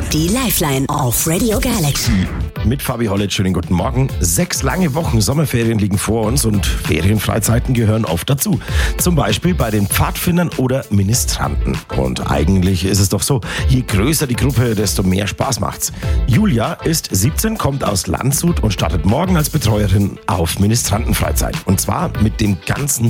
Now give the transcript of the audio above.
Die Lifeline auf Radio Galaxy. Mit Fabi Hollett, schönen guten Morgen. 6 lange Wochen Sommerferien liegen vor uns und Ferienfreizeiten gehören oft dazu. Zum Beispiel bei den Pfadfindern oder Ministranten. Und eigentlich ist es doch so, je größer die Gruppe, desto mehr Spaß macht's. Julia ist 17, kommt aus Landshut und startet morgen als Betreuerin auf Ministrantenfreizeit. Und zwar mit dem ganzen